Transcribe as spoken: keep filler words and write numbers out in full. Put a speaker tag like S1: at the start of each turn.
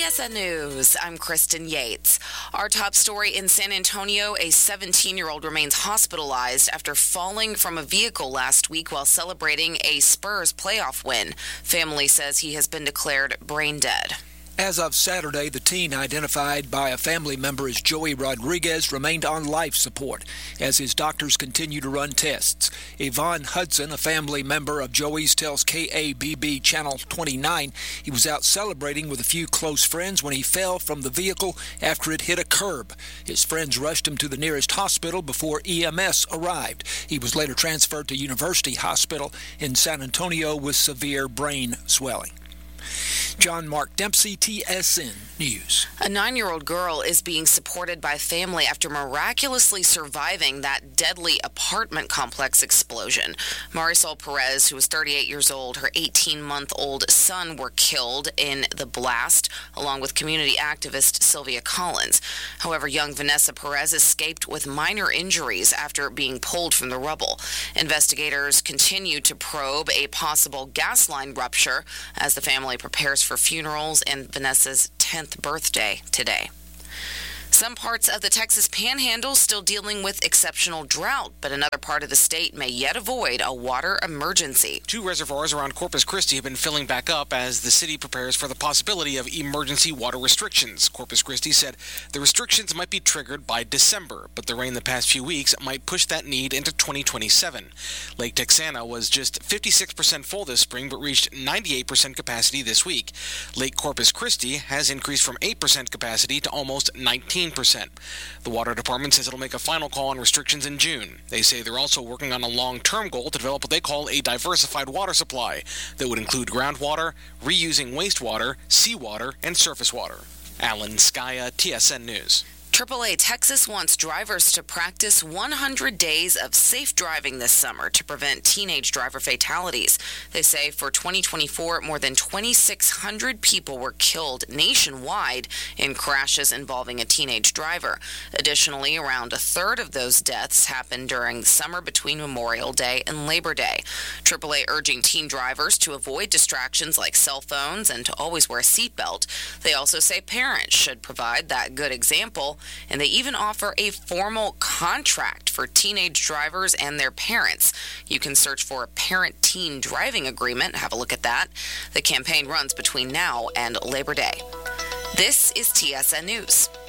S1: S N News, I'm Kristen Yates. Our top story in San Antonio, a seventeen-year-old remains hospitalized after falling from a vehicle last week while celebrating a Spurs playoff win. Family says he has been declared brain dead.
S2: As of Saturday, the teen, identified by a family member as Joey Rodriguez, remained on life support as his doctors continue to run tests. Yvonne Hudson, a family member of Joey's, tells K A B B Channel twenty-nine he was out celebrating with a few close friends when he fell from the vehicle after it hit a curb. His friends rushed him to the nearest hospital before E M S arrived. He was later transferred to University Hospital in San Antonio with severe brain swelling. John Mark Dempsey, T S N News.
S1: A nine-year-old girl is being supported by family after miraculously surviving that deadly apartment complex explosion. Marisol Perez, who was thirty-eight years old, her eighteen-month-old son were killed in the blast, along with community activist Sylvia Collins. However, young Vanessa Perez escaped with minor injuries after being pulled from the rubble. Investigators continue to probe a possible gas line rupture as the family prepares for funerals and Vanessa's tenth birthday today. Some parts of the Texas Panhandle still dealing with exceptional drought, but another part of the state may yet avoid a water emergency.
S3: Two reservoirs around Corpus Christi have been filling back up as the city prepares for the possibility of emergency water restrictions. Corpus Christi said the restrictions might be triggered by December, but the rain the past few weeks might push that need into twenty twenty-seven. Lake Texana was just fifty-six percent full this spring, but reached ninety-eight percent capacity this week. Lake Corpus Christi has increased from eight percent capacity to almost nineteen percent. The Water Department says it'll make a final call on restrictions in June. They say they're also working on a long-term goal to develop what they call a diversified water supply that would include groundwater, reusing wastewater, seawater, and surface water. Alan Skaya, T S N News.
S1: triple A Texas wants drivers to practice one hundred days of safe driving this summer to prevent teenage driver fatalities. They say for twenty twenty-four, more than twenty-six hundred people were killed nationwide in crashes involving a teenage driver. Additionally, around a third of those deaths happened during the summer between Memorial Day and Labor Day. triple A urging teen drivers to avoid distractions like cell phones and to always wear a seatbelt. They also say parents should provide that good example, and they even offer a formal contract for teenage drivers and their parents. You can search for a parent-teen driving agreement. Have a look at that. The campaign runs between now and Labor Day. This is T S N News.